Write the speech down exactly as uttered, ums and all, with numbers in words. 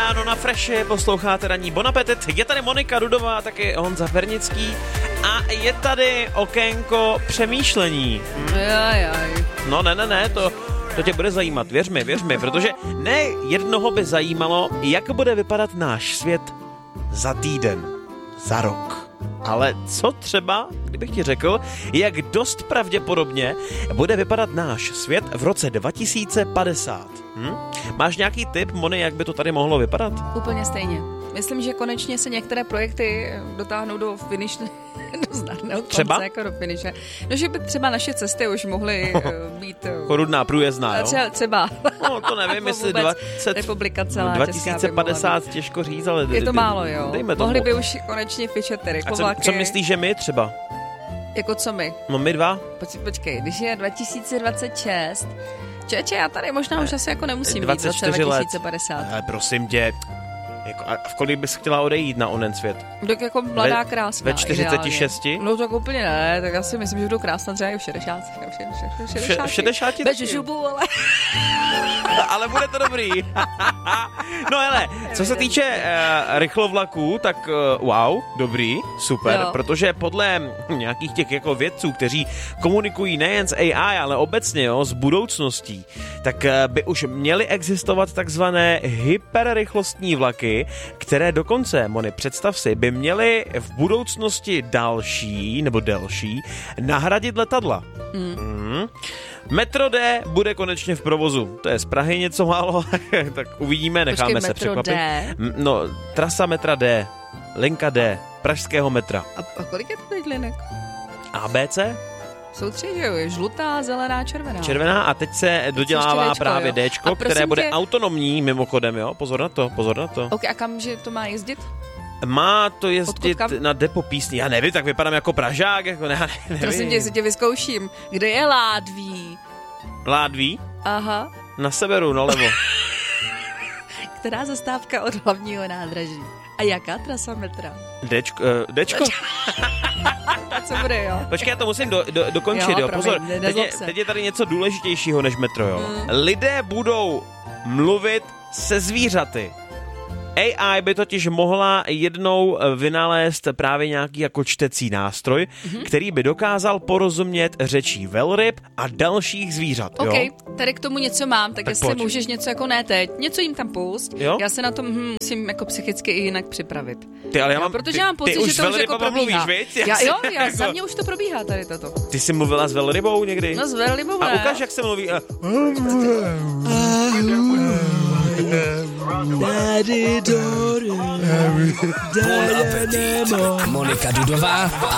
ráno na Freši, posloucháte ranní Bon Appetit. Je tady Monika Dudová, taky Honza Vernický a je tady okénko přemýšlení. Jaj, jaj. No ne, ne, ne, to, to tě bude zajímat, věř mi, věř mi, protože ne jednoho by zajímalo, jak bude vypadat náš svět za týden, za rok. Ale co třeba, kdybych ti řekl, jak dost pravděpodobně bude vypadat náš svět v roce dva tisíce padesát? Hm? Máš nějaký tip, Moni, jak by to tady mohlo vypadat? Úplně stejně. Myslím, že konečně se některé projekty dotáhnou do finish, do zdárného konce, třeba? Jako do finiše. No, že by třeba naše cesty už mohly být... Chorudná, průjezdná, jo? Třeba. třeba. No, to nevím, jestli dvacet, republika celá dva tisíce padesát těžko říct, ale... Je to málo, jo. Dejme tomu. Mohli by už konečně fičet ty rychlovlaky. Co, co myslíš, že my třeba? Jako co my? No my dva? Počkej, počkej, když je dva tisíce dvacet šest... Čeče, já tady možná už asi jako nemusím dvacet čtyři být v roce dva tisíce padesát. Ale prosím tě, jako, a v kolik bys chtěla odejít na onen svět? Tak jako mladá, krásná. Ve čtyřiceti šesti? No tak úplně ne, tak já si myslím, že budu krásná třeba i v šedesát. V šedesáti? Bez žubu, ale... Ale bude to dobrý. No hele, co se týče uh, rychlovlaků, tak uh, wow, dobrý, super, jo. Protože podle nějakých těch jako vědců, kteří komunikují nejen s A I, ale obecně jo, s budoucností, tak uh, by už měly existovat takzvané hyperrychlostní vlaky, které dokonce, Moni, představ si, by měly v budoucnosti další, nebo delší, nahradit letadla. Mm. Mm. Metro D bude konečně v provozu. To je z Prahy něco málo, tak uvidíme, necháme Počkej, se překvapit. D? No, trasa metra D, linka D, pražského metra. A, a kolik je to teď linek? A B C? Jsou tři, že jo? Je žlutá, zelená, červená. Červená a teď se dodělává Dčko, právě jo. Dčko, které bude tě... autonomní mimochodem, jo? Pozor na to, pozor na to. Ok, a kam, že to má jezdit? Má to jezdit na depo Písní. Já nevím, tak vypadám jako Pražák, jako ne, nevím. Prosím tě, jestli tě vyzkouším. Kde je Ládví? Ládví? Aha. Na severu, nalevo. Která zastávka od hlavního nádraží? A jaká trasa metra? Dčko? Uh, Dčko? A co bude, jo? Počkej, já to musím do, do, dokončit, jo, jo. Promiň, Pozor, teď je, teď je tady něco důležitějšího než metro, jo. Hmm. Lidé budou mluvit se zvířaty. A I by totiž mohla jednou vynalézt právě nějaký jako čtecí nástroj, mm-hmm. který by dokázal porozumět řečí velryb a dalších zvířat. OK, jo? Tady k tomu něco mám, tak, tak jestli pojď. Můžeš něco jako ne teď, něco jim tam pust, jo? Já se na tom hm, musím jako psychicky i jinak připravit. Ty, ale já mám, protože ty, mám pocit, že to už jako probíhá. Mluvíš, já, já, jo, já, jako... za mě už to probíhá tady toto. Ty jsi mluvila s velrybou někdy? No s velrybou ne. A ukáž, jak se mluví. Daddy, Bon Appetit. Monika Dudová a